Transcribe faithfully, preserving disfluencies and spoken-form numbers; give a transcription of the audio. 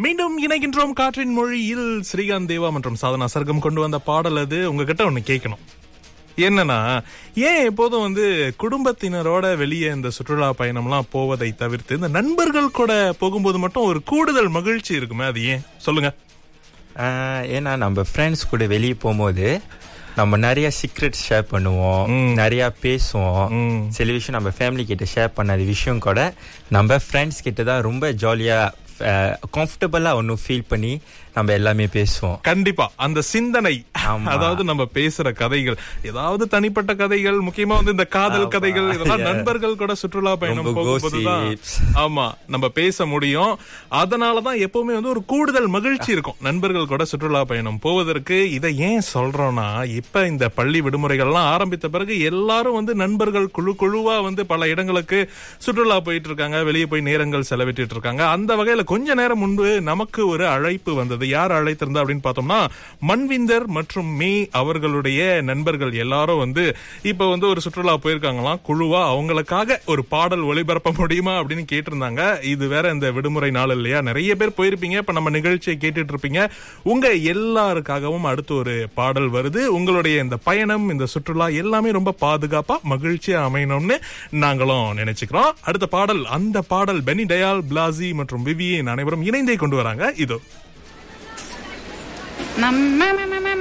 மீண்டும் இணைகின்றோம் காற்றின் மொழியில். ஸ்ரீகாந்த் தேவா மற்றும் சாதனா சர்க்கம் கொண்டு வந்த பாடல் அது. உங்ககிட்ட ஒண்ணு கேட்கணும். என்னன்னா, ஏன் எப்போதும் வந்து குடும்பத்தினரோட வெளியே இந்த சுற்றுலா பயணம்லாம் போவதை தவிர்த்து இந்த நண்பர்கள் கூட போகும்போது மட்டும் ஒரு கூடுதல் மகிழ்ச்சி இருக்குமே, அது ஏன் சொல்லுங்க? ஏன்னா நம்ம ஃப்ரெண்ட்ஸ் கூட வெளியே போகும்போது நம்ம நிறைய சீக்ரெட் ஷேர் பண்ணுவோம், நிறைய பேசுவோம். சில விஷயம் நம்ம ஃபேமிலி கிட்ட ஷேர் பண்ணாத விஷயம் கூட நம்ம ஃப்ரெண்ட்ஸ் கிட்ட தான் ரொம்ப ஜாலியா கம்ஃபர்டபுளா ஒன்னும் ஃபீல் பண்ணி நம்ம எல்லாமே பேசுவோம். கண்டிப்பா அந்த சிந்தனை, அதாவது நம்ம பேசுற கதைகள், ஏதாவது தனிப்பட்ட கதைகள், முக்கியமா வந்து இந்த காதல் கதைகள், இதெல்லாம் நண்பர்கள் கூட சுற்றுலா பயணம் போகும்போதுதான் ஆமா நம்ம பேச முடியும். அதனாலதான் எப்பவுமே வந்து ஒரு கூடுதல் மகிழ்ச்சி இருக்கும் நண்பர்கள் கூட சுற்றுலா பயணம் போவதற்கு. இதை ஏன் சொல்றோம்னா, இப்ப இந்த பள்ளி விடுமுறைகள்லாம் ஆரம்பித்த பிறகு எல்லாரும் வந்து நண்பர்கள் குழு குழுவா வந்து பல இடங்களுக்கு சுற்றுலா போயிட்டு இருக்காங்க, வெளியே போய் நேரங்கள் செலவிட்டு இருக்காங்க. அந்த வகையில கொஞ்ச நேரம் முன்பு நமக்கு ஒரு அழைப்பு வந்தது. யார் அழைத்திருந்தா அப்படின்னு பார்த்தோம்னா, மன்விந்தர் மற்றும் மே அவர்களுடைய நண்பர்கள் எல்லாரும் வந்து இப்ப வந்து ஒரு சுற்றுலா போயிருக்காங்களாம் குழுவா. அவங்களுக்காக ஒரு பாடல் ஒளிபரப்ப முடியுமா அப்படின்னு கேட்டிருந்தாங்க. இது வேற இந்த விடுமுறை நாள் இல்லையா, நிறைய பேர் போயிருப்பீங்க. இப்ப நம்ம நிகழ்ச்சியை கேட்டுட்டு இருப்பீங்க. உங்க எல்லாருக்காகவும் அடுத்து ஒரு பாடல் வருது. உங்களுடைய இந்த பயணம், இந்த சுற்றுலா எல்லாமே ரொம்ப பாதுகாப்பா மகிழ்ச்சியா அமையணும்னு நாங்களும் நினைச்சுக்கிறோம். அடுத்த பாடல், அந்த பாடல் பெனி டயால், பிளாசி மற்றும் விவியன் அனைவரும் இணைந்தே கொண்டு வராங்க. இதோ நம்ம